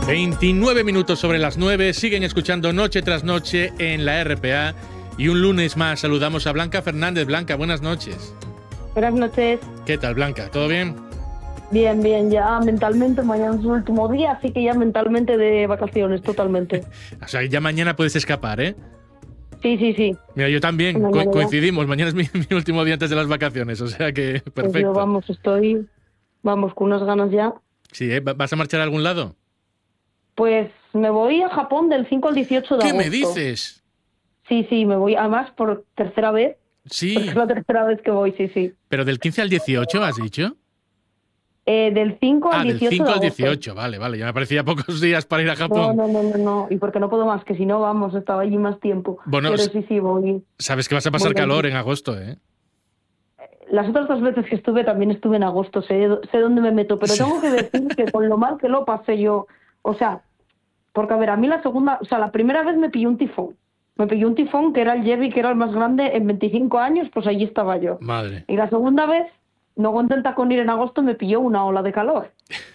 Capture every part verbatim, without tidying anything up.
veintinueve minutos sobre las nueve, siguen escuchando Noche tras Noche en la R P A y un lunes más saludamos a Blanca Fernández. Blanca, buenas noches. Buenas noches. ¿Qué tal, Blanca? ¿Todo bien? Bien, bien, ya mentalmente, mañana es su último día, así que ya mentalmente de vacaciones, totalmente. O sea, ya mañana puedes escapar, ¿eh? Sí, sí, sí. Mira, yo también, mañana co- ya. coincidimos, mañana es mi, mi último día antes de las vacaciones, o sea que perfecto. Pues yo, vamos, estoy, vamos, con unas ganas ya. Sí, ¿eh? ¿Vas a marchar a algún lado? Pues me voy a Japón del cinco al dieciocho de ¿Qué agosto. me dices? Sí, sí, me voy, además por tercera vez. Sí. Porque es la tercera vez que voy, sí, sí. ¿Pero del quince al dieciocho has dicho? Eh, del cinco al Ah, del dieciocho cinco de al agosto. dieciocho, vale, vale, ya me parecía pocos días para ir a No, Japón. no, no, no, no, y porque no puedo más, que si no, vamos, estaba allí más tiempo. Bueno, Pero s- sí, sí, voy. sabes que vas a pasar voy calor del- en agosto, ¿eh? Las otras dos veces que estuve también estuve en agosto, sé, sé dónde me meto, pero Sí. tengo que decir que con lo mal que lo pasé yo, o sea, porque a ver, a mí la segunda, o sea, la primera vez me pilló un tifón, me pilló un tifón que era el Jebi, que era el más grande en veinticinco años, pues allí estaba yo. Madre. Y la segunda vez, no contenta con ir en agosto, me pilló una ola de calor.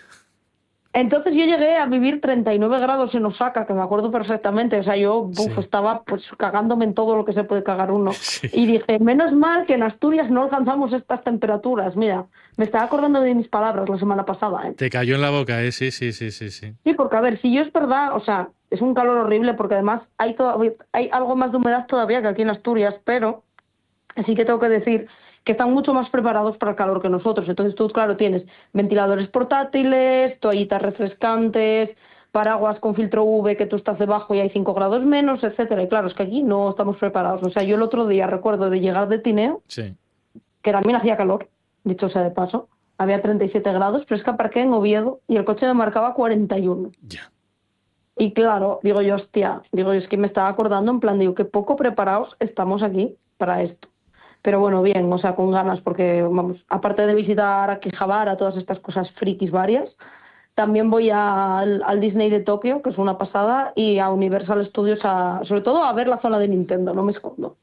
Entonces yo llegué a vivir treinta y nueve grados en Osaka, que me acuerdo perfectamente. O sea, yo buf, Sí. estaba pues cagándome en todo lo que se puede cagar uno. Sí. Y dije, menos mal que en Asturias no alcanzamos estas temperaturas. Mira, me estaba acordando de mis palabras la semana pasada, ¿eh? Te cayó en la boca, ¿eh? Sí, sí, sí, sí, sí. Sí, porque a ver, si yo es verdad, o sea, es un calor horrible porque además hay, todavía, hay algo más de humedad todavía que aquí en Asturias, pero así que tengo que decir que están mucho más preparados para el calor que nosotros. Entonces tú, claro, tienes ventiladores portátiles, toallitas refrescantes, paraguas con filtro U V que tú estás debajo y hay cinco grados menos, etcétera. Y claro, es que aquí no estamos preparados. O sea, yo el otro día recuerdo de llegar de Tineo, Sí. que también hacía calor, dicho sea de paso, había treinta y siete grados, pero es que aparqué en Oviedo y el coche me marcaba cuarenta y uno. Ya. Y claro, digo yo, hostia, digo yo, es que me estaba acordando en plan, digo, que poco preparados estamos aquí para esto. Pero bueno, bien, o sea, con ganas, porque vamos, aparte de visitar a Akihabara, todas estas cosas frikis varias, también voy a- al, al Disney de Tokio, que es una pasada, y a Universal Studios, a, sobre todo a ver la zona de Nintendo, no me escondo.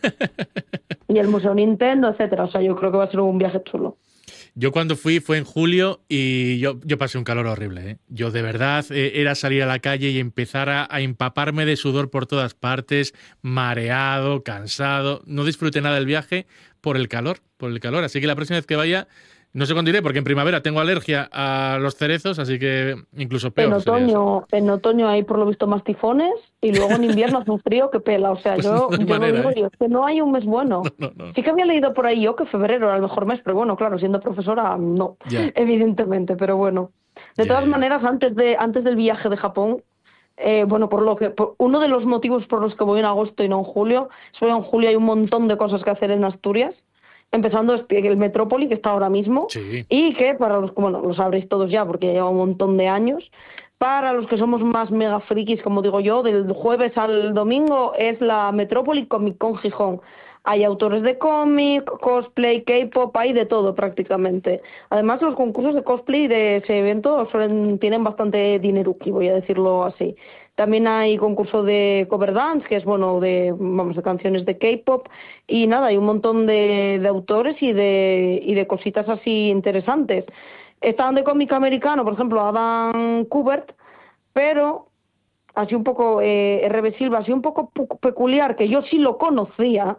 Y el Museo Nintendo, etcétera. O sea, yo creo que va a ser un viaje chulo. Yo cuando fui fue en julio y yo, yo pasé un calor horrible, ¿eh? Yo de verdad eh, era salir a la calle y empezar a, a empaparme de sudor por todas partes, mareado, cansado. No disfruté nada del viaje por el calor, por el calor. Así que la próxima vez que vaya, no sé cuándo iré, porque en primavera tengo alergia a los cerezos, así que incluso peor. En sería eso. otoño, en otoño hay por lo visto más tifones y luego en invierno hace un frío que pela. O sea, Pues yo, no hay yo lo manera, digo, ¿eh? yo, es que no hay un mes bueno. No, no. Sí que había leído por ahí yo que febrero era el mejor mes, pero bueno, claro, siendo profesora, no, Ya. evidentemente, pero bueno. De Ya, todas ya. maneras, antes de antes del viaje de Japón, eh, bueno, por lo que por- uno de los motivos por los que voy en agosto y no en julio, es que en julio hay un montón de cosas que hacer en Asturias, empezando el Metrópoli, que está ahora mismo, Sí. y que para los, bueno, lo sabréis todos ya porque lleva un montón de años, para los que somos más mega frikis, como digo yo, del jueves al domingo es la Metrópoli Comic Con Gijón. Hay autores de cómic, cosplay, K-pop, hay de todo prácticamente. Además, los concursos de cosplay de ese evento suelen, tienen bastante dineruki, voy a decirlo así. También hay concurso de cover dance, que es bueno de, vamos, de canciones de K-pop, y nada, hay un montón de, de autores y de, y de cositas así interesantes. Estaban de cómic americano, por ejemplo, Adam Kubert, pero así un poco, eh, R B Silva, así un poco pu- peculiar, que yo sí lo conocía.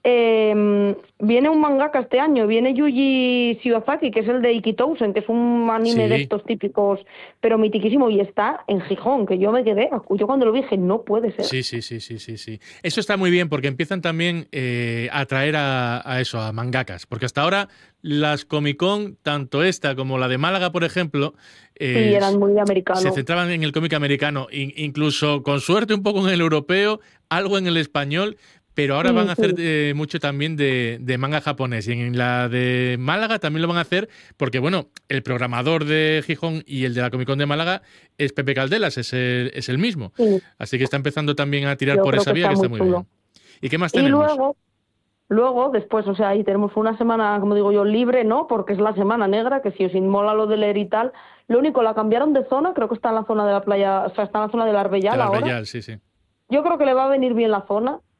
Eh, viene un mangaka este año, viene Yuji Shibazaki, que es el de Ikitousen, que es un anime Sí. de estos típicos, pero mitiquísimo, y está en Gijón, que yo me quedé, yo cuando lo vi dije, no puede ser. Sí, sí, sí, sí, sí, sí. Eso está muy bien porque empiezan también eh, a atraer a, a eso, a mangakas. Porque hasta ahora las Comic Con, tanto esta como la de Málaga, por ejemplo, eh, Sí, eran muy se americanos. centraban en el cómic americano, in- incluso con suerte un poco en el europeo, algo en el español, pero ahora Sí, van a hacer sí. eh, mucho también de, de manga japonés. Y en la de Málaga también lo van a hacer porque, bueno, el programador de Gijón y el de la Comic Con de Málaga es Pepe Caldelas, es el, es el mismo. Sí, Así que está empezando también a tirar yo por creo esa que vía, está que está muy muy chulo. bien. ¿Y qué más Y tenemos? luego, luego, después, o sea, ahí tenemos una semana, como digo yo, libre, ¿no? Porque es la semana negra, que si os inmola lo de leer y tal. Lo único, la cambiaron de zona, creo que está en la zona de la playa, o sea, está en la zona del Arbellal El ahora. Arbellal, sí, sí. Yo creo que le va a venir bien la zona,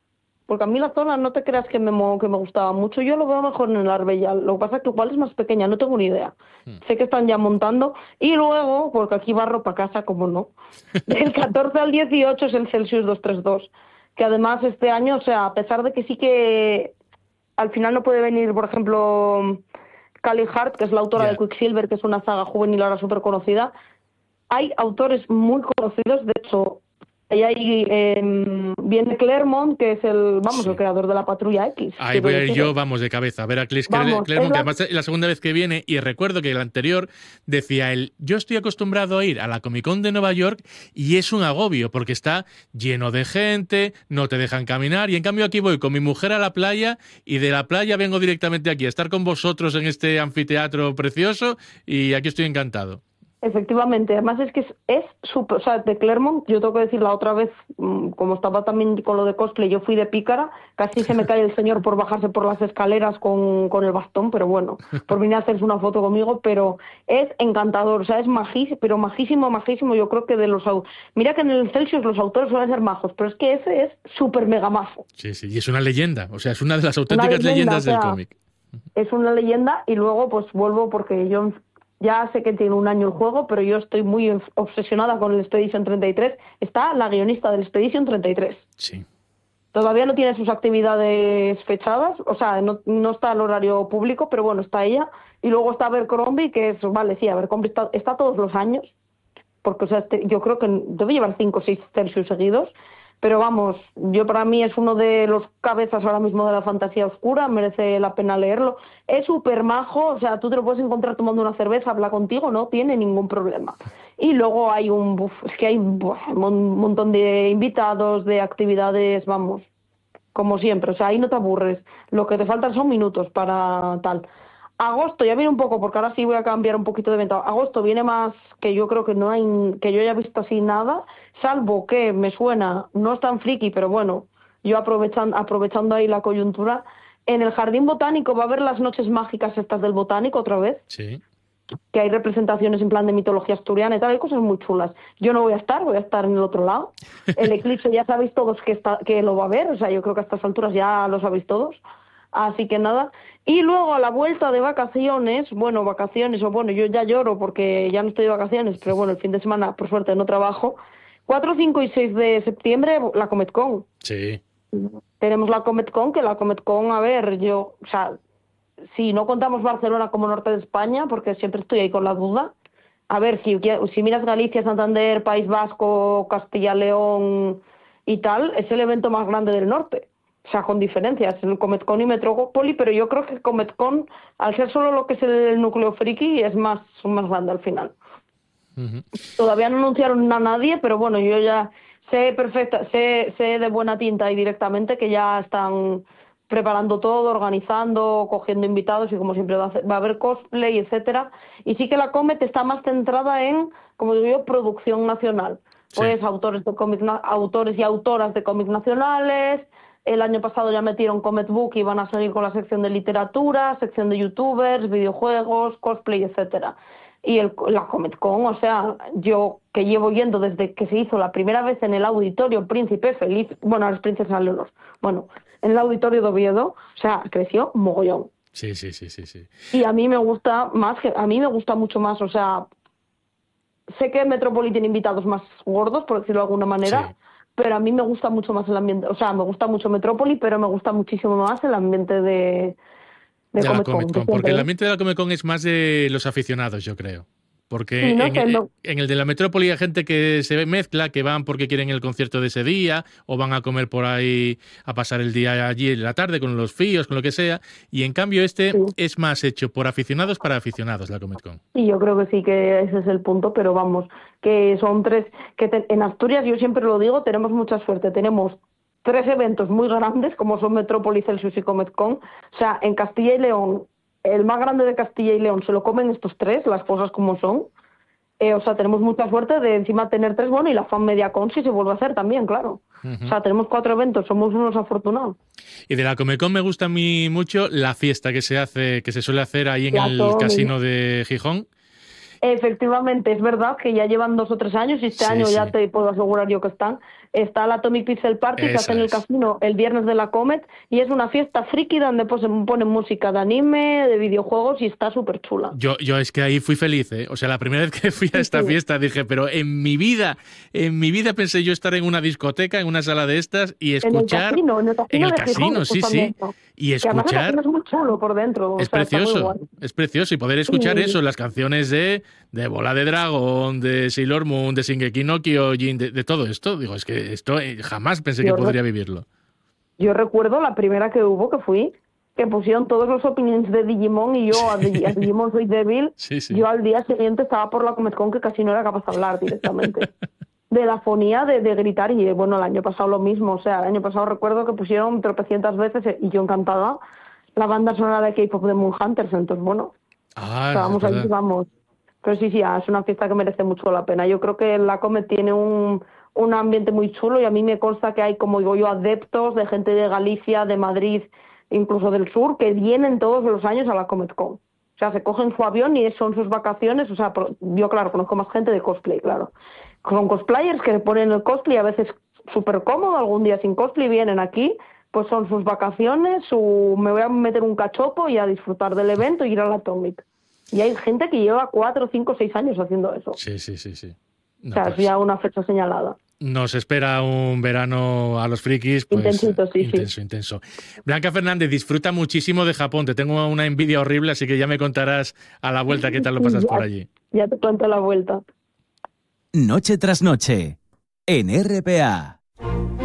porque a mí la zona no te creas que me, mo- que me gustaba mucho, yo lo veo mejor en el Arbellal, lo que pasa es que igual es más pequeña, no tengo ni idea. Hmm. Sé que están ya montando, y luego, porque aquí barro para casa, como no, del catorce al dieciocho es el Celsius doscientos treinta y dos, que además este año, o sea, a pesar de que sí que al final no puede venir, por ejemplo, Callie Hart, que es la autora Ya. de Quicksilver, que es una saga juvenil ahora súper conocida, hay autores muy conocidos, de hecho, ahí hay, eh, viene Claremont, que es el, vamos, Sí. el creador de la Patrulla X. Ahí que voy a te ir decía. yo, vamos, de cabeza, a ver a Chris Vamos, Claremont, es que la- además es la segunda vez que viene, y recuerdo que el anterior decía él, yo estoy acostumbrado a ir a la Comic Con de Nueva York y es un agobio, porque está lleno de gente, no te dejan caminar, y en cambio aquí voy con mi mujer a la playa, y de la playa vengo directamente aquí a estar con vosotros en este anfiteatro precioso, y aquí estoy encantado. Efectivamente, además es que es, es súper, o sea, de Claremont, yo tengo que decir la otra vez, mm, como estaba también con lo de cosplay, yo fui de pícara, casi se me cae el señor por bajarse por las escaleras con, con el bastón, pero bueno, por venir a hacerse una foto conmigo, pero es encantador, o sea, es majísimo, pero majísimo, majísimo, yo creo que de los, au- mira que en el Celsius los autores suelen ser majos, pero es que ese es súper mega majo, Sí, sí, y es una leyenda, o sea, es una de las una auténticas leyenda, o leyendas del sea, cómic. es una leyenda, y luego pues vuelvo porque yo ya sé que tiene un año el juego, pero yo estoy muy obs- obsesionada con el Expedition treinta y tres. Está la guionista del Expedition treinta y tres. Sí. Todavía no tiene sus actividades fechadas, o sea, no, no está el horario público, pero bueno, está ella. Y luego está Abercrombie, que es, vale, sí, Abercrombie está, está todos los años, porque o sea, este- yo creo que debe llevar cinco o seis tercios seguidos, pero vamos, yo para mí es uno de los cabezas ahora mismo de la fantasía oscura, merece la pena leerlo. Es súper majo, o sea, tú te lo puedes encontrar tomando una cerveza, habla contigo, no tiene ningún problema. Y luego hay un, buf, es que hay buah, un mon- montón de invitados, de actividades, vamos, como siempre, o sea, ahí no te aburres. Lo que te faltan son minutos para tal. Agosto ya viene un poco, porque ahora sí voy a cambiar un poquito de evento. Agosto viene más, que yo creo que no hay, que yo haya visto así nada, salvo que me suena, no es tan friki, pero bueno, yo aprovechando, aprovechando ahí la coyuntura, en el Jardín Botánico va a haber las noches mágicas estas del Botánico otra vez, Sí. que hay representaciones en plan de mitología asturiana y tal, hay cosas muy chulas. Yo no voy a estar, voy a estar en el otro lado. El eclipse ya sabéis todos que, está, que lo va a haber, o sea, yo creo que a estas alturas ya lo sabéis todos. Así que nada. Y luego a la vuelta de vacaciones, bueno, vacaciones, o bueno, yo ya lloro porque ya no estoy de vacaciones, pero bueno, el fin de semana, por suerte, no trabajo. cuatro, cinco y seis de septiembre, la Comic Con. Sí. Tenemos la Comic Con, que la Comic Con, a ver, yo, o sea, si no contamos Barcelona como norte de España, porque siempre estoy ahí con la duda. A ver, si, si miras Galicia, Santander, País Vasco, Castilla, León y tal, es el evento más grande del norte. O sea, con diferencias, el Cometcon y Metrópoli, pero yo creo que Cometcon, al ser solo lo que es el núcleo friki, es más, más grande al final. Ujú. Todavía no anunciaron a nadie, pero bueno, yo ya sé perfecta, sé, sé de buena tinta y directamente que ya están preparando todo, organizando, cogiendo invitados, y como siempre va a, hacer- va a haber cosplay, etcétera. Y sí que la Comet está más centrada en, como digo yo, producción nacional. Sí. Pues autores de cómics, na- autores y autoras de cómics nacionales. El año pasado ya metieron Comet Book y van a seguir con la sección de literatura, sección de youtubers, videojuegos, cosplay, etcétera. Y el, la Comic Con, o sea, yo que llevo yendo desde que se hizo la primera vez en el Auditorio Príncipe Felipe, bueno, ahora es Princesa Leonor, bueno, en el Auditorio de Oviedo, o sea, creció mogollón. Sí, sí, sí, sí, sí. Y a mí me gusta más, que a mí me gusta mucho más, o sea, sé que Metrópoli tiene invitados más gordos, por decirlo de alguna manera, Sí. pero a mí me gusta mucho más el ambiente, o sea, me gusta mucho Metrópoli, pero me gusta muchísimo más el ambiente de, de, De la Comic Con, Comic de Con, porque siempre, el ¿eh? ambiente de la Comic Con es más de los aficionados, yo creo. Porque Sí, no en, sé, en- no, en el de la Metrópoli hay gente que se mezcla, que van porque quieren el concierto de ese día, o van a comer por ahí, a pasar el día allí en la tarde con los fíos, con lo que sea. Y en cambio este sí. es más hecho por aficionados para aficionados, la Comic Con. Sí, yo creo que sí, que ese es el punto, pero vamos, que son tres, que te- en Asturias, yo siempre lo digo, tenemos mucha suerte, tenemos tres eventos muy grandes, como son Metrópoli, Celsius y Cometcon. O sea, en Castilla y León, el más grande de Castilla y León se lo comen estos tres, las cosas como son. Eh, o sea, tenemos mucha suerte de encima tener tres, bueno, y la Fan Media Con si se vuelve a hacer también, claro. Ujú. O sea, tenemos cuatro eventos, somos unos afortunados. Y de la Comic Con me gusta a mí mucho la fiesta que se hace, que se suele hacer ahí en La el Sony. casino de Gijón. Efectivamente, es verdad que ya llevan dos o tres años y este Sí, año sí. ya te puedo asegurar yo que están. Está la Atomic Pixel Party, que Esa hace en el es. casino el viernes de la Comet, y es una fiesta friki donde pues, se ponen música de anime, de videojuegos, y está súper chula. Yo, yo es que ahí fui feliz, ¿eh? O sea, la primera vez que fui a Sí, esta sí. fiesta dije, pero en mi vida, en mi vida pensé yo estar en una discoteca, en una sala de estas y En el escuchar... casino, en el En casino el de Gijón, casino, sí, sí. justamente. Y Que además el escuchar... casino es muy chulo por dentro, o Es sea, está muy precioso, guay. es precioso. Y poder escuchar Sí. eso, las canciones de, de Bola de Dragón, de Sailor Moon, de Shingeki no Kyojin, de, de todo esto. Digo, es que esto eh, jamás pensé que Yo, podría re- vivirlo. yo recuerdo la primera que hubo, que fui, que pusieron todos los opinions de Digimon y yo a, Di- a Digimon soy débil. Sí, sí. Yo al día siguiente estaba por la Comic-Con que casi no era capaz de hablar directamente. De la fonía de, de gritar, y bueno, el año pasado lo mismo. O sea, el año pasado recuerdo que pusieron tropecientas veces, eh, y yo encantada, la banda sonora de K-pop de Moon Hunters. Entonces, bueno, Ah, es estábamos ahí, verdad. vamos. Pero sí, sí, ah, es una fiesta que merece mucho la pena. Yo creo que la Comet tiene un, un ambiente muy chulo, y a mí me consta que hay, como digo yo, adeptos de gente de Galicia, de Madrid, incluso del sur, que vienen todos los años a la Comic Con. O sea, se cogen su avión y son sus vacaciones. O sea, por- yo, claro, conozco más gente de cosplay, claro. Son cosplayers que ponen el cosplay a veces súper cómodo, algún día sin cosplay, vienen aquí, pues son sus vacaciones, su me voy a meter un cachopo y a disfrutar del evento y ir a la Atomic. Y hay gente que lleva cuatro, cinco, seis años haciendo eso. Sí, sí, sí, sí. O No, sea, es pues, ya una fecha señalada. nos espera un verano a los frikis, pues Intensito, sí, sí. intenso, intenso. Blanca Fernández, disfruta muchísimo de Japón. Te tengo una envidia horrible, así que ya me contarás a la vuelta qué tal lo pasas Ya- por allí. Ya te cuento la vuelta. Noche tras noche, en R P A.